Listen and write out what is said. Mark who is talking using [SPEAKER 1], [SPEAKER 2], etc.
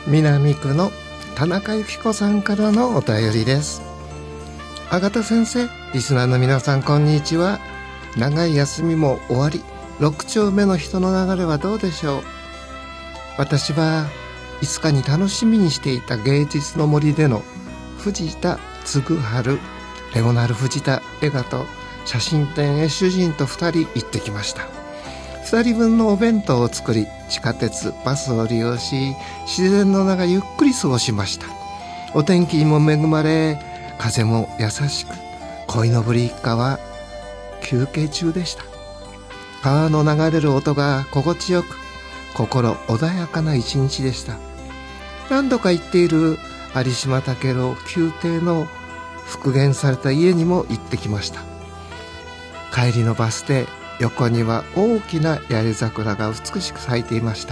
[SPEAKER 1] 南区の田中由紀子さんからのお便りです。あがた先生、リスナーの皆さん、こんにちは。長い休みも終わり、6丁目の人の流れはどうでしょう。私はいつかに楽しみにしていた芸術の森での藤田嗣治、レオナル藤田映画と写真展へ主人と2人行ってきました。2人分のお弁当を作り、地下鉄バスを利用し、自然の中ゆっくり過ごしました。お天気にも恵まれ、風も優しく、鯉のぼり一家は休憩中でした。川の流れる音が心地よく、心穏やかな一日でした。何度か行っている有島武郎宮廷の復元された家にも行ってきました。帰りのバス停、横には大きな八重桜が美しく咲いていました。